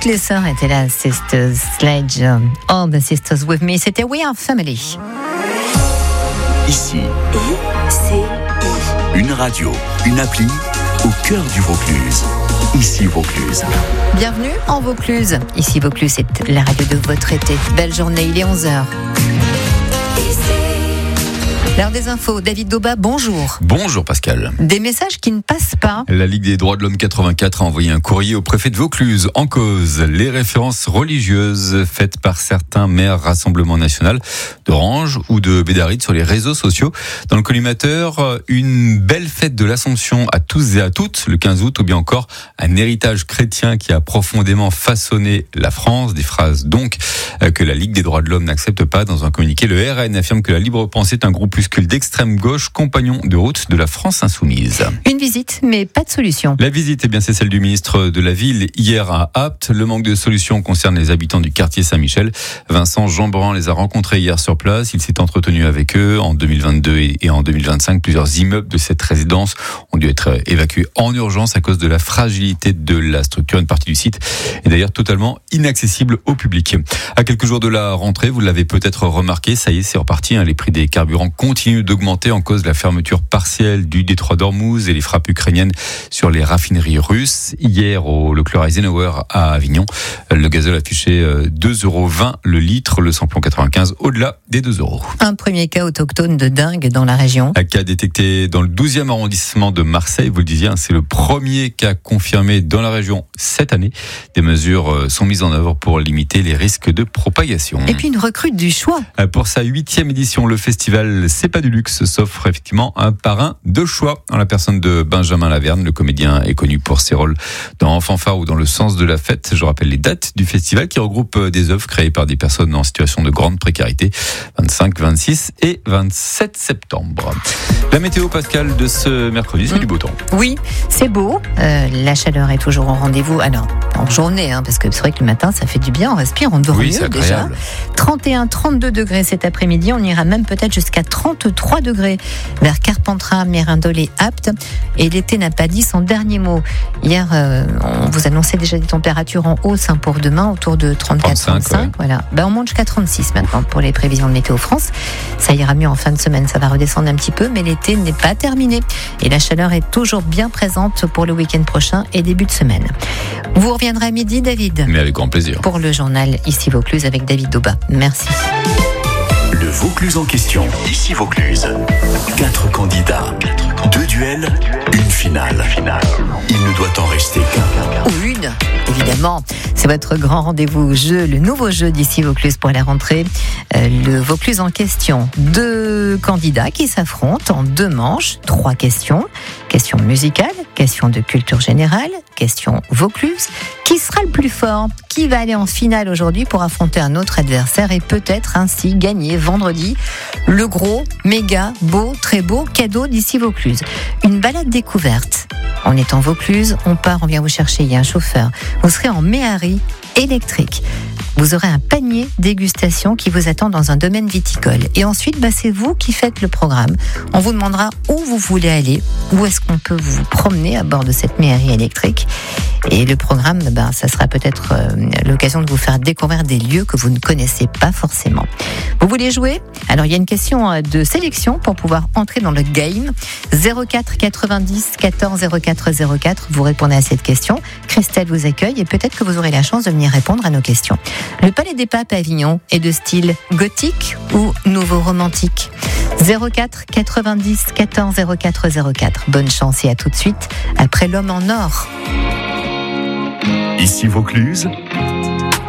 toutes les sœurs étaient là. Sisters Sledge, All the Sisters with Me. C'était We Are Family. Ici, une radio, une appli au cœur du Vaucluse. Ici Vaucluse. Bienvenue en Vaucluse. Ici Vaucluse, c'est la radio de votre été. Belle journée, il est 11h. L'heure des infos, David Dauba, bonjour. Bonjour Pascal. Des messages qui ne passent pas. La Ligue des droits de l'homme 84 a envoyé un courrier au préfet de Vaucluse. En cause, les références religieuses faites par certains maires Rassemblement National d'Orange ou de Bédaride sur les réseaux sociaux. Dans le collimateur, une belle fête de l'Assomption à tous et à toutes, le 15 août, ou bien encore un héritage chrétien qui a profondément façonné la France. Des phrases donc que la Ligue des droits de l'homme n'accepte pas. Dans un communiqué, le RN affirme que la Libre Pensée est un groupuscule d'extrême gauche, compagnon de route de la France insoumise. Une visite, mais pas de solution. La visite, c'est celle du ministre de la Ville hier à Apt. Le manque de solution concerne les habitants du quartier Saint-Michel. Vincent Jeanbrun les a rencontrés hier sur place. Il s'est entretenu avec eux. En 2022 et en 2025, plusieurs immeubles de cette résidence ont dû être évacués en urgence à cause de la fragilité de la structure. Une partie du site est d'ailleurs totalement inaccessible au public. À quelques jours de la rentrée, vous l'avez peut-être remarqué, ça y est, c'est reparti. Les prix des carburants continuent d'augmenter en cause de la fermeture partielle du détroit d'Ormuz et les frappes ukrainiennes sur les raffineries russes. Hier, au Leclerc Eisenhower à Avignon, le gazole affichait 2,20€ le litre, le samplon 95 au-delà des 2€. Un premier cas autochtone de dingue dans la région. Un cas détecté dans le 12e arrondissement de Marseille, vous le disiez, c'est le premier cas confirmé dans la région cette année. Des mesures sont mises en œuvre pour limiter les risques de propagation. Et puis une recrue du choix. Pour sa 8e édition, le festival C'est pas du luxe s'offre effectivement un parrain de choix en la personne de Benjamin Laverne. Le comédien est connu pour ses rôles dans Fanfare ou dans Le Sens de la Fête. Je rappelle les dates du festival qui regroupe des œuvres créées par des personnes en situation de grande précarité. 25, 26 et 27 septembre. La météo, Pascal, de ce mercredi, c'est du beau temps. Oui, c'est beau. La chaleur est toujours au rendez-vous. Alors, en journée, parce que c'est vrai que le matin, ça fait du bien. On respire, on dort mieux déjà. 31, 32 degrés cet après-midi. On ira même peut-être jusqu'à 33 degrés vers Carpentras, Mérindol et Apt. Et l'été n'a pas dit son dernier mot. Hier, on vous annonçait déjà des températures en hausse pour demain, autour de 34-35. Ouais. Voilà. On monte jusqu'à 36 maintenant pour les prévisions de Météo France. Ça ira mieux en fin de semaine, ça va redescendre un petit peu, mais l'été n'est pas terminé. Et la chaleur est toujours bien présente pour le week-end prochain et début de semaine. Vous reviendrez à midi, David. Mais avec grand plaisir. Pour le journal Ici Vaucluse avec David Dauba. Merci. Le Vaucluse en question. Ici Vaucluse. 4 candidats. 2 duels, une finale. Il ne doit en rester qu'un. Ou une, évidemment. C'est votre grand rendez-vous jeu, le nouveau jeu d'Ici Vaucluse pour la rentrée. Le Vaucluse en question. 2 candidats qui s'affrontent en 2 manches. 3 questions. Question musicale, question de culture générale, question Vaucluse. Qui sera le plus fort ? Qui va aller en finale aujourd'hui pour affronter un autre adversaire et peut-être ainsi gagner vendredi le gros, méga, beau, très beau cadeau d'Ici Vaucluse. Une balade découverte. On est en Vaucluse, on part, on vient vous chercher, il y a un chauffeur. Vous serez en méhari électrique. Vous aurez un panier dégustation qui vous attend dans un domaine viticole. Et ensuite, c'est vous qui faites le programme. On vous demandera où vous voulez aller, où est-ce qu'on peut vous promener à bord de cette méhari électrique. Et le programme, ça sera peut-être l'occasion de vous faire découvrir des lieux que vous ne connaissez pas forcément. Vous voulez jouer ? Alors, il y a une question de sélection pour pouvoir entrer dans le game. 04 90 14 04 04. Vous répondez à cette question. Christelle vous accueille et peut-être que vous aurez la chance de venir répondre à nos questions. Le Palais des Papes à Avignon est de style gothique ou nouveau romantique ? 04 90 14 04 04. Bonne chance et à tout de suite après l'homme en or. Ici Vaucluse,